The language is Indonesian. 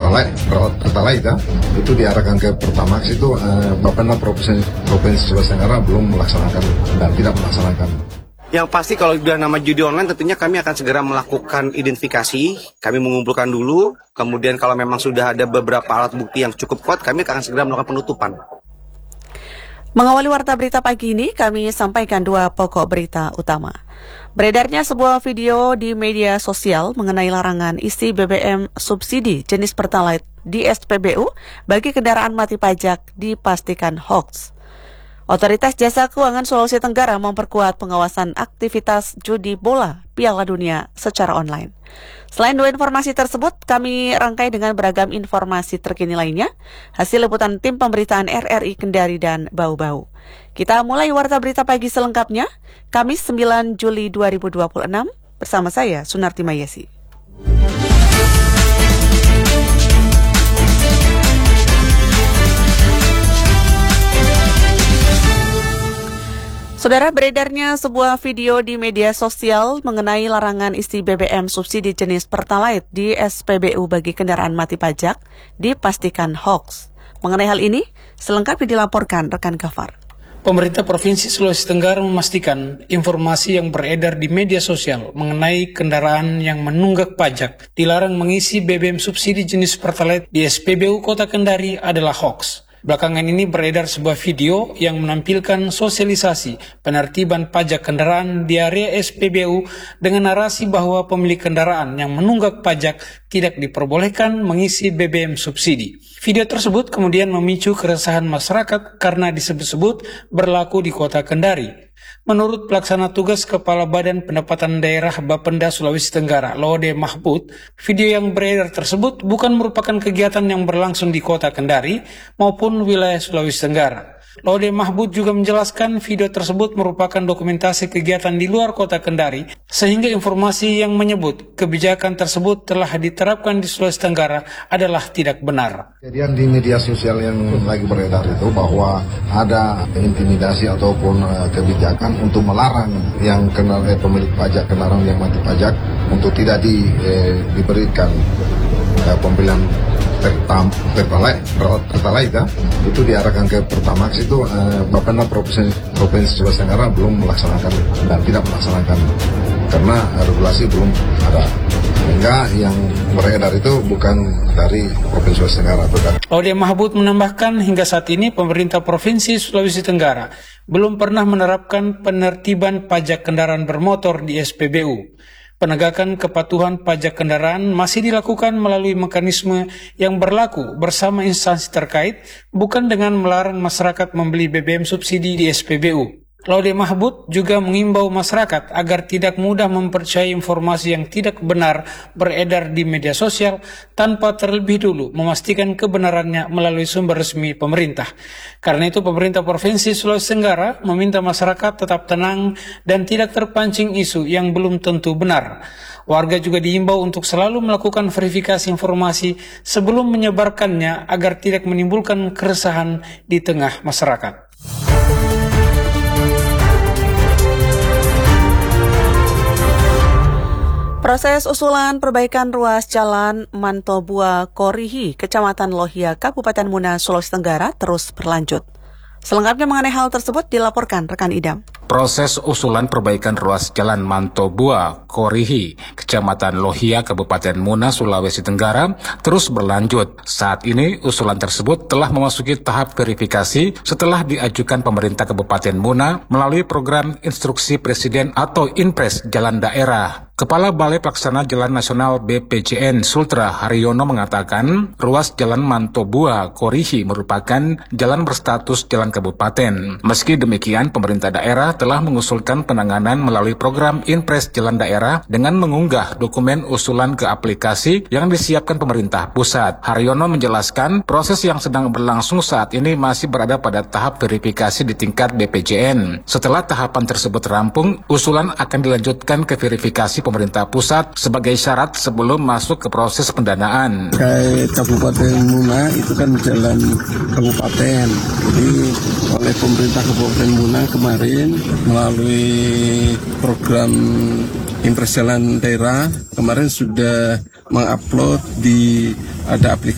Pertalite kan, itu diarahkan ke Pertamax itu Bapenda Provinsi Sulawesi Tenggara belum melaksanakan dan tidak melaksanakan. Yang pasti kalau sudah nama judi online tentunya kami akan segera melakukan identifikasi, kami mengumpulkan dulu, kemudian kalau memang sudah ada beberapa alat bukti yang cukup kuat, kami akan segera melakukan penutupan. Mengawali Warta Berita pagi ini, kami sampaikan dua pokok berita utama. Beredarnya sebuah video di media sosial mengenai larangan isi BBM subsidi jenis Pertalite di SPBU bagi kendaraan mati pajak dipastikan hoax. Otoritas Jasa Keuangan Sulawesi Tenggara memperkuat pengawasan aktivitas judi bola Piala Dunia secara online. Selain dua informasi tersebut, kami rangkai dengan beragam informasi terkini lainnya, hasil liputan tim pemberitaan RRI Kendari dan Bau-Bau. Kita mulai Warta Berita pagi selengkapnya, Kamis 9 Juli 2026, bersama saya, Sunarti Mayesi. Saudara, beredarnya sebuah video di media sosial mengenai larangan isi BBM subsidi jenis Pertalite di SPBU bagi kendaraan mati pajak dipastikan hoax. Mengenai hal ini, selengkapnya dilaporkan rekan Gafar. Pemerintah Provinsi Sulawesi Tenggara memastikan informasi yang beredar di media sosial mengenai kendaraan yang menunggak pajak dilarang mengisi BBM subsidi jenis Pertalite di SPBU Kota Kendari adalah hoax. Belakangan ini beredar sebuah video yang menampilkan sosialisasi penertiban pajak kendaraan di area SPBU dengan narasi bahwa pemilik kendaraan yang menunggak pajak tidak diperbolehkan mengisi BBM subsidi. Video tersebut kemudian memicu keresahan masyarakat karena disebut-sebut berlaku di Kota Kendari. Menurut pelaksana tugas Kepala Badan Pendapatan Daerah Bapenda Sulawesi Tenggara, Lode Mahbud, video yang beredar tersebut bukan merupakan kegiatan yang berlangsung di Kota Kendari maupun wilayah Sulawesi Tenggara. Lode Mahbud juga menjelaskan video tersebut merupakan dokumentasi kegiatan di luar Kota Kendari, sehingga informasi yang menyebut kebijakan tersebut telah diterapkan di Sulawesi Tenggara adalah tidak benar. Kejadian di media sosial yang lagi beredar itu bahwa ada intimidasi ataupun kebijakan untuk melarang yang pemilik pajak kendaraan yang mati pajak untuk tidak diberikan pembelian Pertalite kan, itu diarahkan ke Pertamax itu Bapenda Provinsi Sulawesi Tenggara belum melaksanakan dan tidak melaksanakan karena regulasi belum ada. Sehingga yang beredar itu bukan dari Provinsi Sulawesi Tenggara. Lode Mahbud menambahkan hingga saat ini pemerintah Provinsi Sulawesi Tenggara belum pernah menerapkan penertiban pajak kendaraan bermotor di SPBU. Penegakan kepatuhan pajak kendaraan masih dilakukan melalui mekanisme yang berlaku bersama instansi terkait, bukan dengan melarang masyarakat membeli BBM subsidi di SPBU. Lode Mahbud juga mengimbau masyarakat agar tidak mudah mempercayai informasi yang tidak benar beredar di media sosial tanpa terlebih dulu memastikan kebenarannya melalui sumber resmi pemerintah. Karena itu pemerintah Provinsi Sulawesi Tenggara meminta masyarakat tetap tenang dan tidak terpancing isu yang belum tentu benar. Warga juga diimbau untuk selalu melakukan verifikasi informasi sebelum menyebarkannya agar tidak menimbulkan keresahan di tengah masyarakat. Proses usulan perbaikan ruas jalan Mantobua Korihi, Kecamatan Lohia, Kabupaten Muna, Sulawesi Tenggara terus berlanjut. Selengkapnya mengenai hal tersebut dilaporkan rekan Idam. Proses usulan perbaikan ruas jalan Mantobua Korihi, Kecamatan Lohia, Kabupaten Muna, Sulawesi Tenggara terus berlanjut. Saat ini usulan tersebut telah memasuki tahap verifikasi setelah diajukan pemerintah Kabupaten Muna melalui program instruksi Presiden atau Inpres Jalan Daerah. Kepala Balai Pelaksana Jalan Nasional BPJN Sultra Haryono mengatakan ruas jalan Mantobua Korihi merupakan jalan berstatus jalan kabupaten. Meski demikian, pemerintah daerah telah mengusulkan penanganan melalui program Inpres Jalan Daerah dengan mengunggah dokumen usulan ke aplikasi yang disiapkan pemerintah pusat. Haryono menjelaskan proses yang sedang berlangsung saat ini masih berada pada tahap verifikasi di tingkat BPJN. Setelah tahapan tersebut rampung, usulan akan dilanjutkan ke verifikasi pemerintah pusat sebagai syarat sebelum masuk ke proses pendanaan. Kayak Kabupaten Muna itu kan jalan kabupaten, jadi oleh pemerintah Kabupaten Muna kemarin melalui program Inpres Jalan Daerah kemarin sudah mengupload di ada aplikasi